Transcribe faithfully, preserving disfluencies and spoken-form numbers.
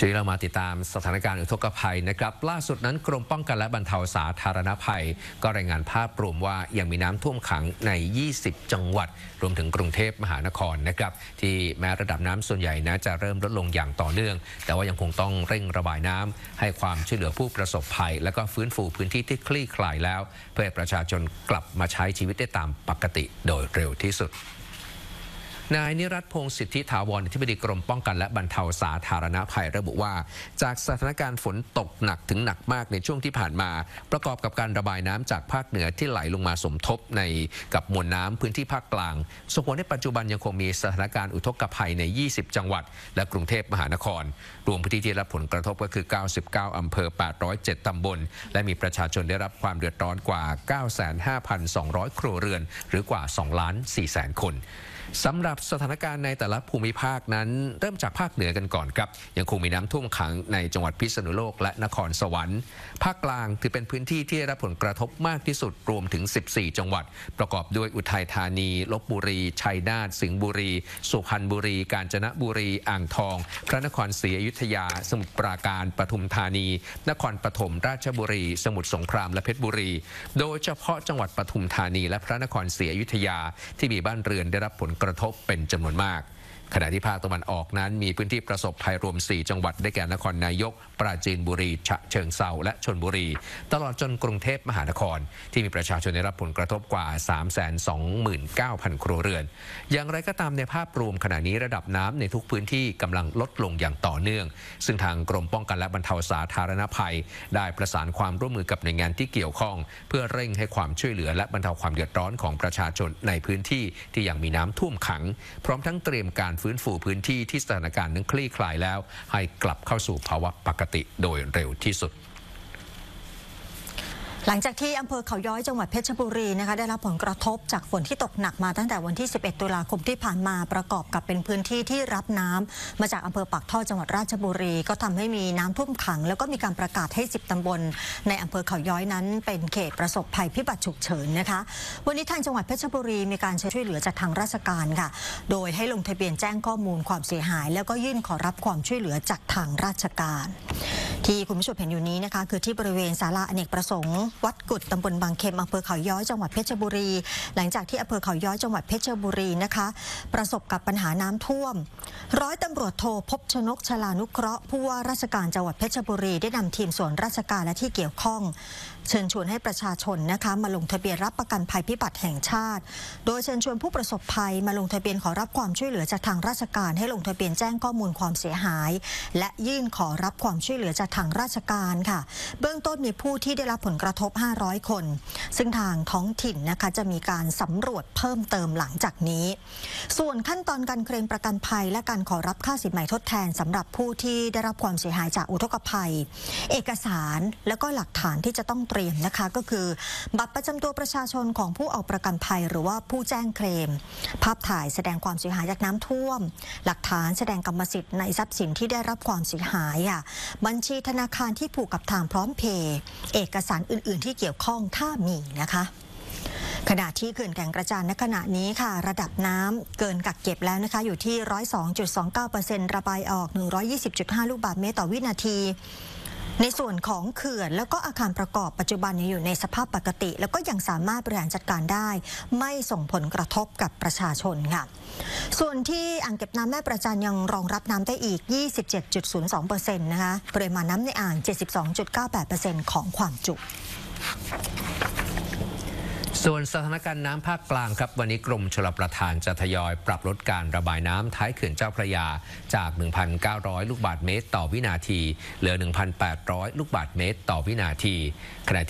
ช่วงเรามาติดตามสถานการณ์อุทกภัยนะครับล่าสุดนั้นกรมป้องกันและบรรเทาสาธารณภัยก็รายงานภาพรวมว่ายังมีน้ำท่วมขังใน ยี่สิบ จังหวัดรวมถึงกรุงเทพมหานครนะครับที่แม้ระดับน้ำส่วนใหญ่นะจะเริ่มลดลงอย่างต่อเนื่องแต่ว่ายังคงต้องเร่งระบายน้ำให้ความช่วยเหลือผู้ประสบภัยและก็ฟื้นฟูพื้นที่ที่คลี่คลายแล้วเพื่อให้ประชาชนกลับมาใช้ชีวิตได้ตามปกติโดยเร็วที่สุดนายนิรัตน์พงษ์สิทธิถาวรอธิบดีกรมป้องกันและบรรเทาสาธารณภัยระบุว่าจากสถานการณ์ฝนตกหนักถึงหนักมากในช่วงที่ผ่านมาประกอบกับการระบายน้ำจากภาคเหนือที่ไหลลงมาสมทบในกับมวลน้ำพื้นที่ภาคกลางส่งผลให้ปัจจุบันยังคงมีสถานการณ์อุทกภัยใน ยี่สิบ จังหวัดและกรุงเทพมหานครรวมพื้นที่ที่รับผลกระทบก็คือ เก้าสิบเก้า อำเภอ แปดร้อยเจ็ด ตำบลและมีประชาชนได้รับความเดือดร้อนกว่า เก้าแสนห้าพันสองร้อย ครัวเรือนหรือกว่า สองล้านสี่แสน คนสำหรับสถานการณ์ในแต่ละภูมิภาคนั้นเริ่มจากภาคเหนือกันก่อนครับยังคงมีน้ำท่วมขังในจังหวัดพิษณุโลกและนครสวรรค์ภาคกลางถือเป็นพื้นที่ที่ได้รับผลกระทบมากที่สุดรวมถึงสิบสี่จังหวัดประกอบด้วยอุทัยธานีลพบุรีชัยนาทสิงห์บุรีสุพรรณบุรีกาญจนบุรีอ่างทองพระนครศรีอยุธยาสมุทรปราการปทุมธานีนครปฐมราชบุรีสมุทรสงครามและเพชรบุรีโดยเฉพาะจังหวัดปทุมธานีและพระนครศรีอยุธยาที่มีบ้านเรือนได้รับผลกระทบเป็นจำนวนมากขณะที่ภาคตะวันออกนั้นมีพื้นที่ประสบภัยรวมสี่จังหวัดได้แก่นครนายกปราจีนบุรีฉะเชิงเทราและชลบุรีตลอดจนกรุงเทพมหานครที่มีประชาชนได้รับผลกระทบกว่า สามแสนสองหมื่นเก้าพัน ครัวเรือนอย่างไรก็ตามในภาพรวมขณะนี้ระดับน้ำในทุกพื้นที่กำลังลดลงอย่างต่อเนื่องซึ่งทางกรมป้องกันและบรรเทาสาธารณภัยได้ประสานความร่วมมือกับหน่วยงานที่เกี่ยวข้องเพื่อเร่งให้ความช่วยเหลือและบรรเทาความเดือดร้อนของประชาชนในพื้นที่ที่ยังมีน้ำท่วมขังพร้อมทั้งเตรียมการฟื้นฟูพื้นที่ที่สถานการณ์นั้นคลี่คลายแล้วให้กลับเข้าสู่ภาวะปกติโดยเร็วที่สุดหลังจากที่อำเภอเขาย้อยจังหวัดเพชรบุรีนะคะได้รับผลกระทบจากฝนที่ตกหนักมาตั้งแต่วันที่สิบเอ็ดตุลาคมที่ผ่านมาประกอบกับเป็นพื้นที่ที่รับน้ำมาจากอำเภอปากท่อจังหวัดราชบุรีก็ทำให้มีน้ำท่วมขังแล้วก็มีการประกาศให้สิบตำบลในอำเภอเขาย้อยนั้นเป็นเขตประสบภัยพิบัติฉุกเฉินนะคะวันนี้ทางจังหวัดเพชรบุรีมีการช่วยเหลือจากทางราชการค่ะโดยให้ลงทะเบียนแจ้งข้อมูลความเสียหายแล้วก็ยื่นขอรับความช่วยเหลือจากทางราชการที่คุณผู้ชมเห็นอยู่นี้นะคะคือที่บริเวณศาลาอเนกประสงค์วัดกุดตำบลบางเข็มอำเภอเขาย้อยจังหวัดเพชรบุรีหลังจากที่อำเภอเขาย้อยจังหวัดเพชรบุรีนะคะประสบกับปัญหาน้ำท่วมร้อยตำรวจโทพบชนกชลานุเคราะห์ผู้ว่าราชการจังหวัดเพชรบุรีได้นำทีมส่วนราชการและที่เกี่ยวข้องเชิญชวนให้ประชาชนนะคะมาลงทะเบียนรับประกันภัยพิบัติแห่งชาติโดยเชิญชวนผู้ประสบภัยมาลงทะเบียนขอรับความช่วยเหลือจากทางราชการให้ลงทะเบียนแจ้งข้อมูลความเสียหายและยื่นขอรับความช่วยเหลือจากทางราชการค่ะเบื้องต้นมีผู้ที่ได้รับผลกระทบห้าร้อยคนซึ่งทางท้องถิ่นนะคะจะมีการสำรวจเพิ่มเติมหลังจากนี้ส่วนขั้นตอนการเคลมประกันภัยและการขอรับค่าสินใหม่ทดแทนสำหรับผู้ที่ได้รับความเสียหายจากอุทกภัยเอกสารและก็หลักฐานที่จะต้องเตรียมนะคะก็คือบัตรประจำตัวประชาชนของผู้เอาประกันภัยหรือว่าผู้แจ้งเคลมภาพถ่ายแสดงความเสียหายจากน้ำท่วมหลักฐานแสดงกรรมสิทธิ์ในทรัพย์สินที่ได้รับความเสียหายอ่ะบัญชีธนาคารที่ผูกกับทางพร้อมเพย์เอกสารอื่นๆที่เกี่ยวข้องถ้ามีนะคะขณะที่เขื่อนแก่งกระจานณขณะนี้ค่ะระดับน้ำเกินกักเก็บแล้วนะคะอยู่ที่ หนึ่งร้อยสองจุดสองเก้าเปอร์เซ็นต์ ระบายออก หนึ่งร้อยยี่สิบจุดห้า ลูกบาศก์เมตรต่อวินาทีในส่วนของเขื่อนแล้วก็อาคารประกอบปัจจุบันอยู่ในสภาพปกติแล้วก็ยังสามารถบริหารจัดการได้ไม่ส่งผลกระทบกับประชาชนค่ะส่วนที่อ่างเก็บน้ำแม่ประจันยังรองรับน้ำได้อีก ยี่สิบเจ็ดจุดศูนย์สองเปอร์เซ็นต์ นะคะปริมาณน้ำในอ่าง เจ็ดสิบสองจุดเก้าแปดเปอร์เซ็นต์ ของความจุส่วนสถานการณ์น้ำภาคกลางครับวันนี้กรมชลประทานจะทยอยปรับลดการระบายน้ำท้ายเขื่อนเจ้าพระยาจาก หนึ่งพันเก้าร้อย ลูกบาศก์เมตรต่อวินาทีเหลือ หนึ่งพันแปดร้อย ลูกบาศก์เมตรต่อวินาทีขณะ